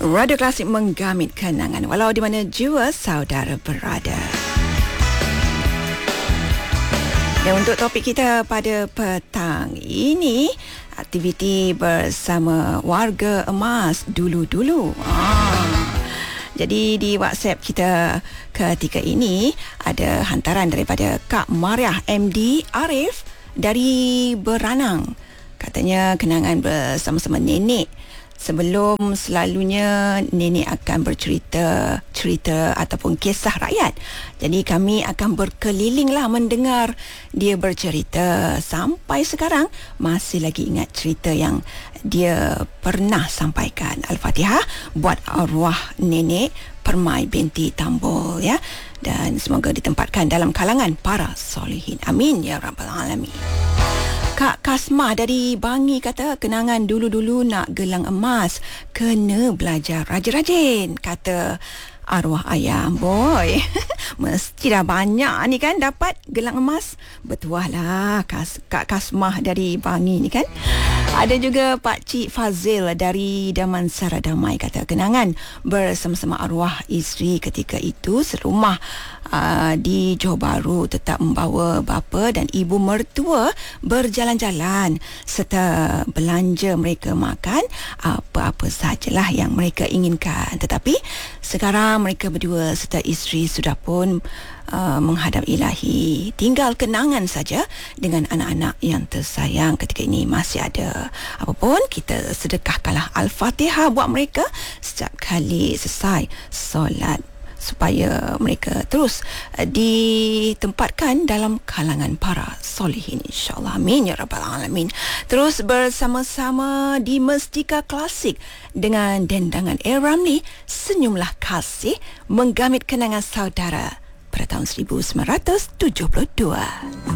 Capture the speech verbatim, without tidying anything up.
Radio Klasik menggamit kenangan walau di mana jua saudara berada. Dan untuk topik kita pada petang ini, aktiviti bersama warga emas dulu-dulu. Ah. Jadi di WhatsApp kita ketika ini ada hantaran daripada Kak Mariah M D Arif dari Beranang. Katanya kenangan bersama-sama nenek. Sebelum selalunya nenek akan bercerita cerita ataupun kisah rakyat. Jadi kami akan berkelilinglah mendengar dia bercerita sampai sekarang masih lagi ingat cerita yang dia pernah sampaikan. Al-Fatihah buat arwah nenek Permai binti Tambol ya, dan semoga ditempatkan dalam kalangan para solehin. Amin ya rabbal alamin. Kak Kasmah dari Bangi kata kenangan dulu-dulu nak gelang emas kena belajar rajin-rajin, kata arwah ayah. Boy, mesti dah banyak ni kan dapat gelang emas. Betul lah Kas, Kak Kasmah dari Bangi ni kan. Ada juga Pak Cik Fazil dari Damansara Damai kata kenangan bersama-sama arwah isteri ketika itu serumah uh, di Johor Bahru, tetap membawa bapa dan ibu mertua berjalan-jalan serta belanja mereka makan apa-apa sajalah yang mereka inginkan. Tetapi sekarang mereka berdua serta isteri sudah pun uh, menghadap ilahi. Tinggal kenangan saja dengan anak-anak yang tersayang ketika ini masih ada. Apapun, kita sedekahkanlah Al-Fatihah buat mereka setiap kali selesai solat, supaya mereka terus uh, ditempatkan dalam kalangan para solehin, insyaAllah. Amin ya rabbal alamin. Terus bersama-sama di Mestika Klasik dengan dendangan A. Ramli, Senyumlah Kasih, menggamit kenangan saudara pada tahun seribu sembilan ratus tujuh puluh dua.